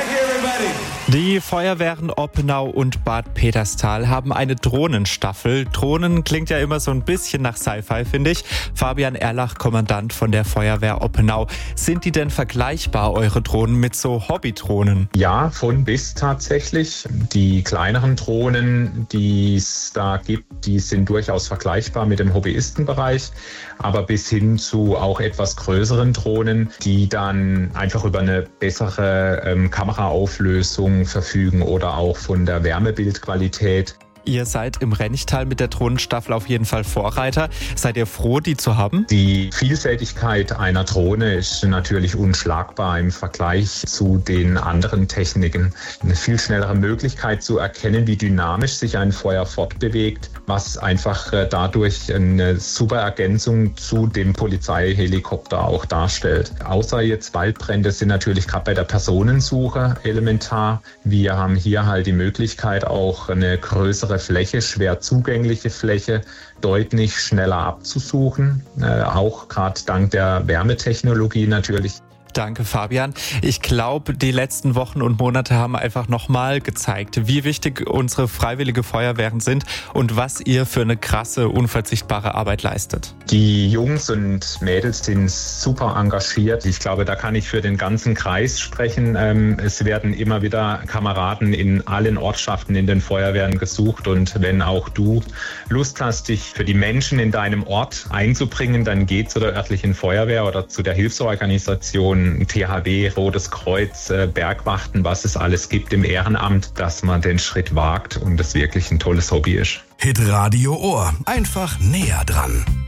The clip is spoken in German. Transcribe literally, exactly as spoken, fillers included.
Thank you, everybody. Die Feuerwehren Oppenau und Bad Peterstal haben eine Drohnenstaffel. Drohnen klingt ja immer so ein bisschen nach Sci-Fi, finde ich. Fabian Erlach, Kommandant von der Feuerwehr Oppenau. Sind die denn vergleichbar, eure Drohnen, mit so Hobbydrohnen? Ja, von bis tatsächlich. Die kleineren Drohnen, die es da gibt, die sind durchaus vergleichbar mit dem Hobbyistenbereich. Aber bis hin zu auch etwas größeren Drohnen, die dann einfach über eine bessere ähm, Kameraauflösung verfügen oder auch von der Wärmebildqualität. Ihr seid im Renchtal mit der Drohnenstaffel auf jeden Fall Vorreiter. Seid ihr froh, die zu haben? Die Vielfältigkeit einer Drohne ist natürlich unschlagbar im Vergleich zu den anderen Techniken. Eine viel schnellere Möglichkeit zu erkennen, wie dynamisch sich ein Feuer fortbewegt, was einfach dadurch eine super Ergänzung zu dem Polizeihelikopter auch darstellt. Außer jetzt Waldbrände sind natürlich gerade bei der Personensuche elementar. Wir haben hier halt die Möglichkeit, auch eine größere Fläche, schwer zugängliche Fläche, deutlich schneller abzusuchen, äh, auch gerade dank der Wärmetechnologie natürlich. Danke, Fabian. Ich glaube, die letzten Wochen und Monate haben einfach nochmal gezeigt, wie wichtig unsere freiwillige Feuerwehren sind und was ihr für eine krasse, unverzichtbare Arbeit leistet. Die Jungs und Mädels sind super engagiert. Ich glaube, da kann ich für den ganzen Kreis sprechen. Es werden immer wieder Kameraden in allen Ortschaften in den Feuerwehren gesucht. Und wenn auch du Lust hast, dich für die Menschen in deinem Ort einzubringen, dann geh zu der örtlichen Feuerwehr oder zu der Hilfsorganisation T H W, Rotes Kreuz, Bergwachten, was es alles gibt im Ehrenamt, dass man den Schritt wagt und es wirklich ein tolles Hobby ist. Hitradio Ohr. Einfach näher dran.